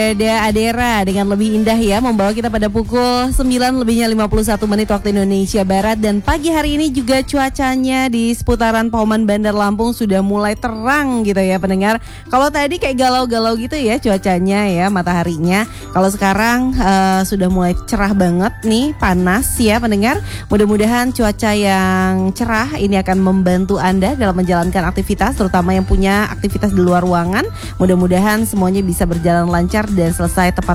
Ada Adera dengan Lebih Indah ya, membawa kita pada pukul 9:51 waktu Indonesia Barat. Dan pagi hari ini juga cuacanya di seputaran Pauman Bandar Lampung sudah mulai terang gitu ya pendengar. Kalau tadi kayak galau-galau gitu ya cuacanya ya, mataharinya. Kalau sekarang sudah mulai cerah banget nih, panas ya pendengar. Mudah-mudahan cuaca yang cerah ini akan membantu Anda dalam menjalankan aktivitas, terutama yang punya aktivitas di luar ruangan. Mudah-mudahan semuanya bisa berjalan lancar dan selesai tepat